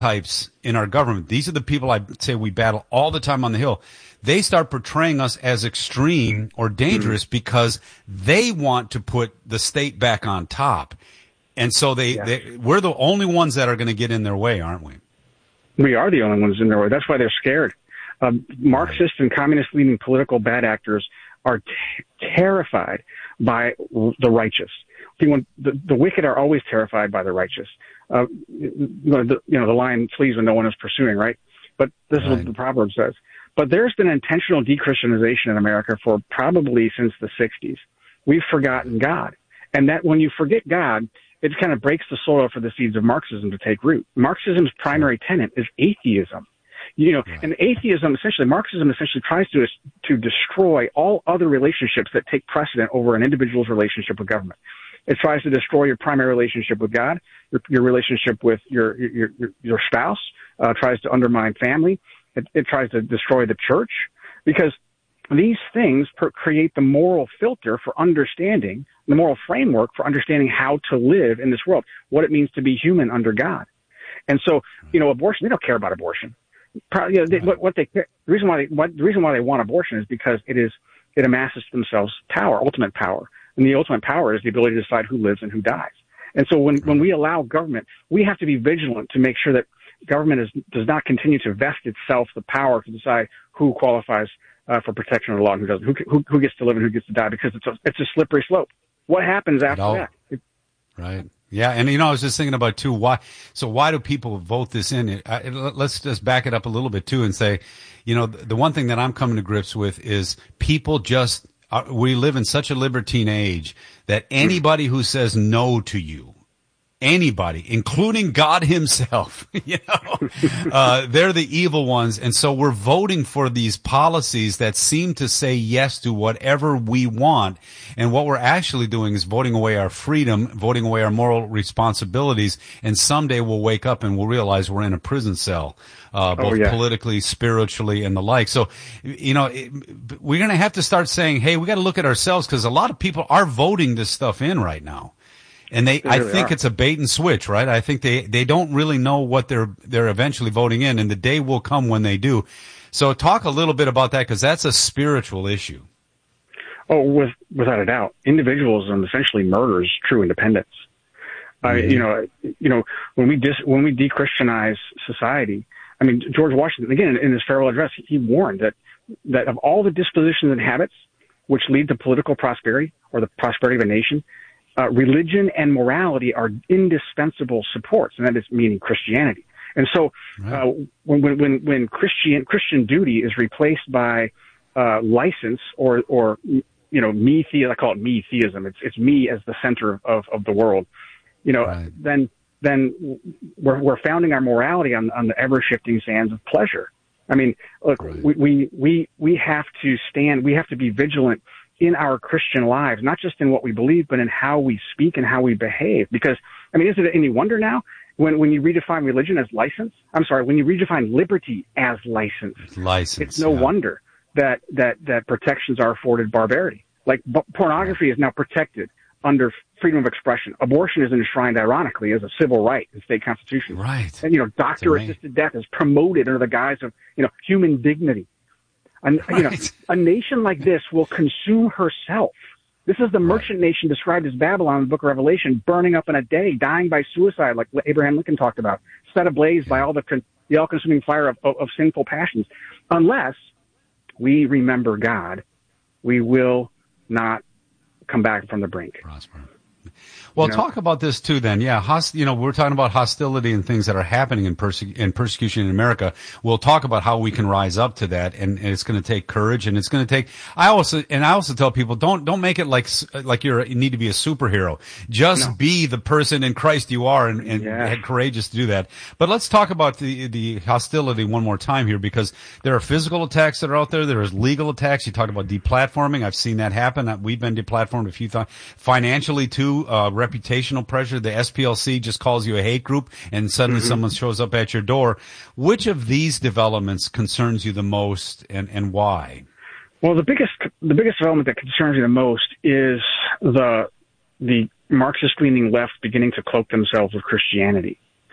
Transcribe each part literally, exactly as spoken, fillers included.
types in our government, these are the people I say we battle all the time on the Hill. They start portraying us as extreme or dangerous mm. because they want to put the state back on top. And so they, yeah. they we're the only ones that are going to get in their way, aren't we? We are the only ones in their way. That's why they're scared. Um, Marxist and communist-leaning political bad actors are t- terrified by the righteous. See, when the, the wicked are always terrified by the righteous. Uh, you know, the, you know, the lion flees when no one is pursuing, right? But this right. is what the proverb says. But there's been intentional de-Christianization in America for probably since the sixties. We've forgotten God. And that when you forget God, it kind of breaks the soil for the seeds of Marxism to take root. Marxism's primary tenet is atheism. You know, right. and atheism, essentially, Marxism essentially tries to to destroy all other relationships that take precedent over an individual's relationship with government. It tries to destroy your primary relationship with God, your, your relationship with your your your, your spouse. Uh, tries to undermine family. It, it tries to destroy the church, because these things per- create the moral filter for understanding, the moral framework for understanding how to live in this world, what it means to be human under God. And so, you know, abortion, they don't care about abortion. Probably, you know, they, what, what they care, the reason why they what, the reason why they want abortion is because it is it amasses themselves power, ultimate power, and the ultimate power is the ability to decide who lives and who dies. And so, when when we allow government, we have to be vigilant to make sure that government is, does not continue to vest itself the power to decide who qualifies uh, for protection of the law and who doesn't, who, who who gets to live and who gets to die, because it's a it's a slippery slope. What happens after all, that? It, right. Yeah, and you know, I was just thinking about too. Why? So why do people vote this in? I, let's just back it up a little bit too, and say, you know, the, the one thing that I'm coming to grips with is people just uh, we live in such a libertine age that anybody who says no to you, anybody, including God himself, you know, uh, they're the evil ones. And so we're voting for these policies that seem to say yes to whatever we want. And what we're actually doing is voting away our freedom, voting away our moral responsibilities. And someday we'll wake up and we'll realize we're in a prison cell, uh, both oh, yeah. politically, spiritually, and the like. So, you know, it, we're going to have to start saying, hey, we got to look at ourselves, because a lot of people are voting this stuff in right now. And they, they really I think are. It's a bait and switch, right? I think they, they don't really know what they're, they're eventually voting in, and the day will come when they do. So talk a little bit about that, because that's a spiritual issue. Oh, with, without a doubt. Individualism essentially murders true independence. Mm-hmm. Uh, you know, you know, when we dis, when we de-Christianize society, I mean, George Washington, again, in his farewell address, he warned that, that of all the dispositions and habits which lead to political prosperity or the prosperity of a nation, Uh, religion and morality are indispensable supports, and that is meaning Christianity. And so, right. uh, when when when Christian Christian duty is replaced by uh, license or or you know me the I call it me theism. It's it's me as the center of of the world. You know, right. then then we're we're founding our morality on on the ever shifting sands of pleasure. I mean, look, right. we, we we we have to stand. We have to be vigilant in our Christian lives, not just in what we believe, but in how we speak and how we behave. Because, I mean, is it any wonder now when, when you redefine religion as license? I'm sorry, when you redefine liberty as license, license it's no yeah. wonder that, that, that protections are afforded barbarity. Like b- pornography yeah. is now protected under freedom of expression. Abortion is enshrined, ironically, as a civil right in state constitutions. Right. And, you know, doctor-assisted death is promoted under the guise of, you know, human dignity. And, right. you know, a nation like this will consume herself. This is the merchant right. nation described as Babylon in the book of Revelation, burning up in a day, dying by suicide, like Abraham Lincoln talked about, set ablaze yeah. by all the, the all-consuming fire of, of, of sinful passions. Unless we remember God, we will not come back from the brink. Prosper. Well, you know? Talk about this too then. Yeah, host, you know, we're talking about hostility and things that are happening in, perse- in persecution in America. We'll talk about how we can rise up to that, and, and it's going to take courage, and it's going to take, I also, and I also tell people, don't, don't make it like, like you're, you need to be a superhero. Just no. be the person in Christ you are, and, and yeah. courageous to do that. But let's talk about the, the hostility one more time here, because there are physical attacks that are out there. There is legal attacks. You talked about deplatforming. I've seen that happen. We've been deplatformed a few times. Financially too, uh, reputational pressure. The S P L C just calls you a hate group, and suddenly mm-hmm. someone shows up at your door. Which of these developments concerns you the most, and, and why? Well, the biggest the biggest development that concerns me the most is the the Marxist-leaning left beginning to cloak themselves with Christianity.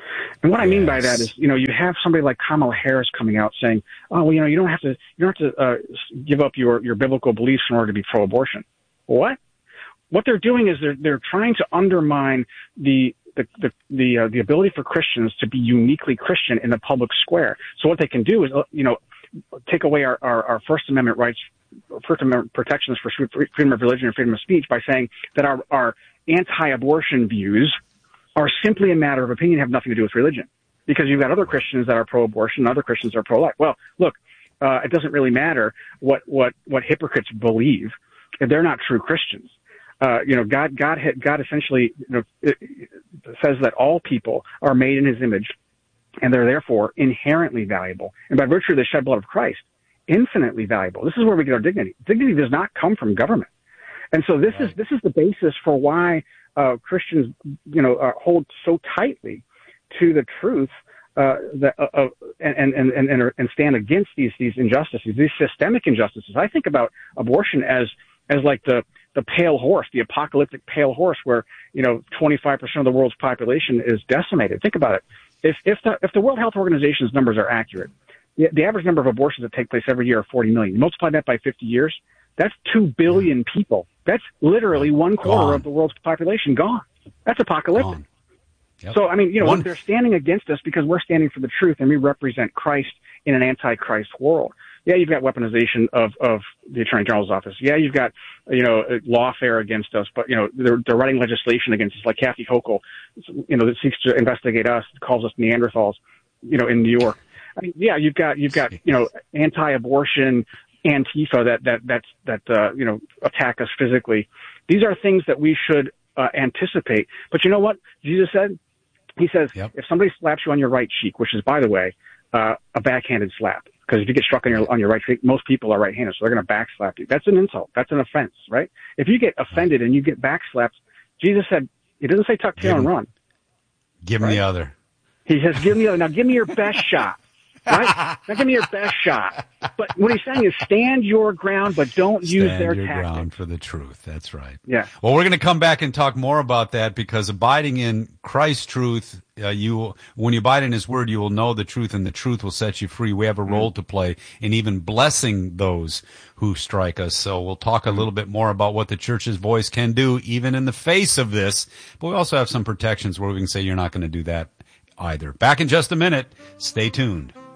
And what I mean by Yes. that is, you know, you have somebody like Kamala Harris coming out saying, "Oh, well, you know, you don't have to, you don't have to uh, give up your your biblical beliefs in order to be pro-abortion." What? What they're doing is they're they're trying to undermine the the the the, uh, the ability for Christians to be uniquely Christian in the public square. So what they can do is, uh, you know, take away our, our, our First Amendment rights, First Amendment protections for freedom of religion and freedom of speech by saying that our, our anti-abortion views are simply a matter of opinion, have nothing to do with religion. Because you've got other Christians that are pro-abortion, and other Christians are pro-life. Well, look, uh, it doesn't really matter what, what, what hypocrites believe if they're not true Christians. Uh, you know, God, God, God essentially, you know, it, it says that all people are made in His image, and they're therefore inherently valuable, and by virtue of the shed blood of Christ, infinitely valuable. This is where we get our dignity. Dignity does not come from government, and so this right. is this is the basis for why uh, Christians, you know, uh, hold so tightly to the truth uh, that, uh, and, and and and and stand against these these injustices, these systemic injustices. I think about abortion as as like the the pale horse, the apocalyptic pale horse, where, you know, twenty-five percent of the world's population is decimated. Think about it. If, if the, if the World Health Organization's numbers are accurate, the, the average number of abortions that take place every year are forty million. You multiply that by fifty years, that's two billion people. That's literally one quarter gone. Of the world's population gone. That's apocalyptic. Yep. So, I mean, you know, one, they're standing against us because we're standing for the truth and we represent Christ in an anti-Christ world. Yeah, you've got weaponization of, of the Attorney General's office. Yeah, you've got, you know, lawfare against us, but, you know, they're, they're writing legislation against us, like Kathy Hochul, you know, that seeks to investigate us, calls us Neanderthals, you know, in New York. I mean, yeah, you've got, you've got, you know, anti-abortion Antifa that, that, that's, that, uh, you know, attack us physically. These are things that we should, uh, anticipate. But you know what Jesus said? He says, yep. If somebody slaps you on your right cheek, which is, by the way, uh, a backhanded slap, because if you get struck on your on your right cheek, most people are right-handed, so they're going to backslap you. That's an insult. That's an offense, right? If you get offended and you get backslapped, Jesus said, He doesn't say tuck tail and run. Give right? me the other. He says, give me the other. Now, give me your best shot. Right? Now, give me your best shot. But what he's saying is stand your ground, but don't stand use their your tactics. Ground for the truth. That's right. Yeah. Well, we're going to come back and talk more about that, because abiding in Christ's truth, uh, you when you abide in His word, you will know the truth, and the truth will set you free. We have a role to play in even blessing those who strike us. So we'll talk a little bit more about what the church's voice can do, even in the face of this. But we also have some protections where we can say you're not going to do that either. Back in just a minute. Stay tuned.